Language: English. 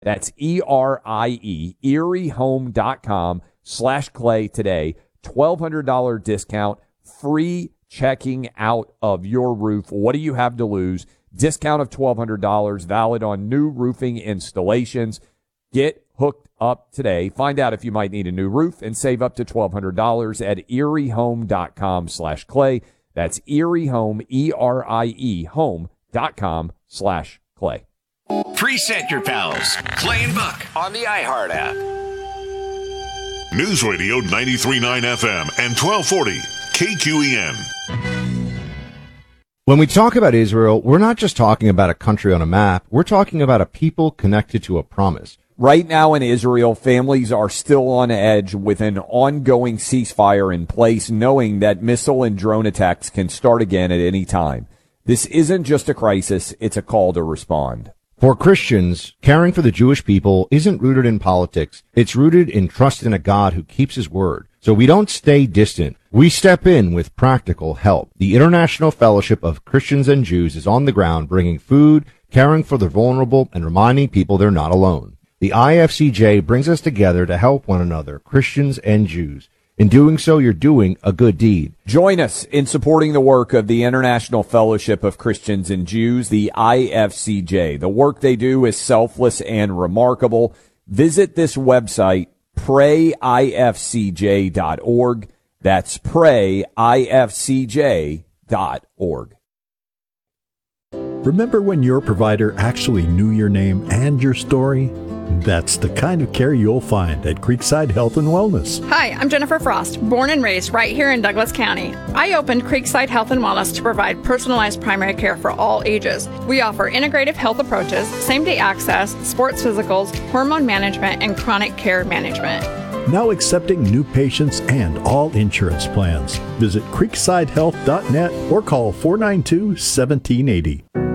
That's ERIE, eriehome.com/clay today. $1,200 discount, free checking out of your roof. What do you have to lose? Discount of $1,200, valid on new roofing installations. Get hooked up today. Find out if you might need a new roof and save up to $1,200 at eriehome.com/clay. That's eriehome, ERIE, home.com/clay. Preset your pals, Clay and Buck, on the iHeart app. News Radio 93.9 FM and 1240 KQEN. When we talk about Israel, we're not just talking about a country on a map. We're talking about a people connected to a promise. Right now in Israel, families are still on edge with an ongoing ceasefire in place, knowing that missile and drone attacks can start again at any time. This isn't just a crisis, it's a call to respond. For Christians, caring for the Jewish people isn't rooted in politics. It's rooted in trust in a God who keeps his word. So we don't stay distant. We step in with practical help. The International Fellowship of Christians and Jews is on the ground, bringing food, caring for the vulnerable, and reminding people they're not alone. The IFCJ brings us together to help one another, Christians and Jews. In doing so, you're doing a good deed. Join us in supporting the work of the International Fellowship of Christians and Jews, the IFCJ. The work they do is selfless and remarkable. Visit this website, prayifcj.org. That's prayifcj.org. Remember when your provider actually knew your name and your story? That's the kind of care you'll find at Creekside Health and Wellness. Hi, I'm Jennifer Frost, born and raised right here in Douglas County. I opened Creekside Health and Wellness to provide personalized primary care for all ages. We offer integrative health approaches, same-day access, sports physicals, hormone management, and chronic care management. Now accepting new patients and all insurance plans. Visit creeksidehealth.net or call 492-1780.